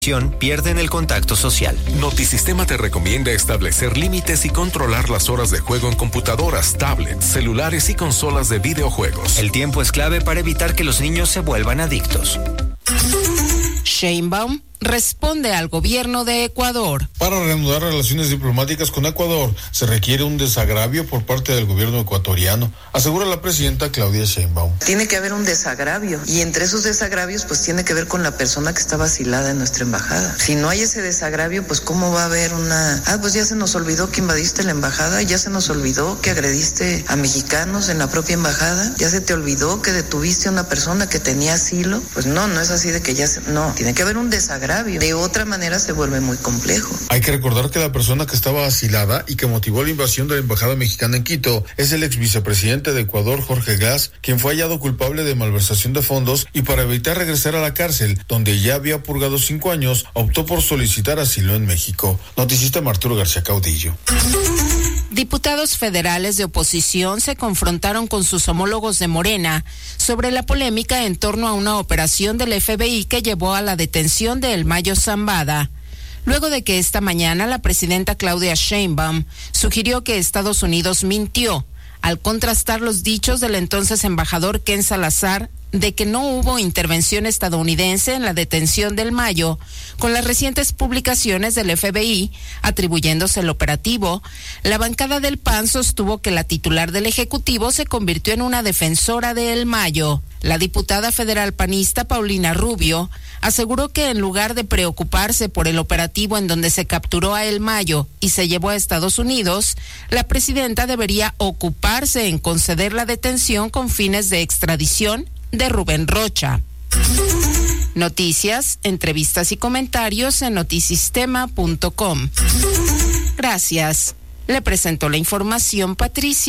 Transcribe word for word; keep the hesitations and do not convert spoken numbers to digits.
pierden el contacto social. Notisistema te recomienda establecer límites y controlar las horas de juego en computadoras, tablets, celulares y consolas de videojuegos. El tiempo es clave para evitar que los niños se vuelvan adictos. Sheinbaum responde al gobierno de Ecuador. Para reanudar relaciones diplomáticas con Ecuador, se requiere un desagravio por parte del gobierno ecuatoriano, asegura la presidenta Claudia Sheinbaum. Tiene que haber un desagravio, y entre esos desagravios pues tiene que ver con la persona que está vacilada en nuestra embajada. Si no hay ese desagravio, pues cómo va a haber una... Ah, pues ya se nos olvidó que invadiste la embajada, ya se nos olvidó que agrediste a mexicanos en la propia embajada, ya se te olvidó que detuviste a una persona que tenía asilo. Pues no, no es así de que ya se... No, tiene que haber un desagravio. De otra manera se vuelve muy complejo. Hay que recordar que la persona que estaba asilada y que motivó la invasión de la embajada mexicana en Quito es el ex vicepresidente de Ecuador, Jorge Glass, quien fue hallado culpable de malversación de fondos y para evitar regresar a la cárcel, donde ya había purgado cinco años, optó por solicitar asilo en México. Noticista Arturo García Caudillo. Diputados federales de oposición se confrontaron con sus homólogos de Morena sobre la polémica en torno a una operación del F B I que llevó a la detención de El Mayo Zambada. Luego de que esta mañana la presidenta Claudia Sheinbaum sugirió que Estados Unidos mintió al contrastar los dichos del entonces embajador Ken Salazar de que no hubo intervención estadounidense en la detención del Mayo, con las recientes publicaciones del F B I atribuyéndose el operativo, la bancada del P A N sostuvo que la titular del Ejecutivo se convirtió en una defensora de El Mayo. La diputada federal panista Paulina Rubio aseguró que en lugar de preocuparse por el operativo en donde se capturó a El Mayo y se llevó a Estados Unidos, la presidenta debería ocuparse en conceder la detención con fines de extradición de Rubén Rocha. Noticias, entrevistas y comentarios en notisistema punto com. Gracias. Le presentó la información Patricia